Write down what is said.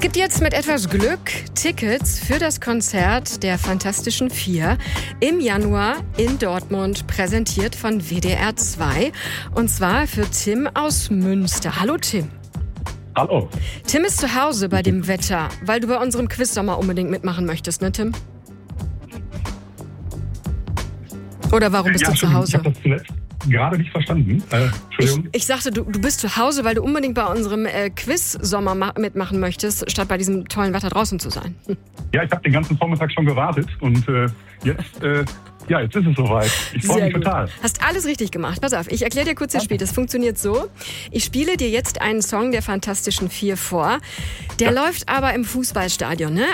gibt jetzt mit etwas Glück Tickets für das Konzert der Fantastischen Vier im Januar in Dortmund, präsentiert von WDR 2. Und zwar für Tim aus Münster. Hallo Tim. Hallo. Tim ist zu Hause bei dem Wetter, weil du bei unserem Quiz-Sommer unbedingt mitmachen möchtest, ne Tim? Oder warum bist du zu Hause? Ich habe das zuletzt gerade nicht verstanden. Entschuldigung. Ich sagte, du bist zu Hause, weil du unbedingt bei unserem Quiz-Sommer mitmachen möchtest, statt bei diesem tollen Wetter draußen zu sein. Ja, ich habe den ganzen Vormittag schon gewartet und jetzt ist es soweit. Ich freue mich total. Hast alles richtig gemacht. Pass auf, ich erkläre dir kurz das Spiel. Das funktioniert so. Ich spiele dir jetzt einen Song der Fantastischen Vier vor. Der läuft aber im Fußballstadion, ne?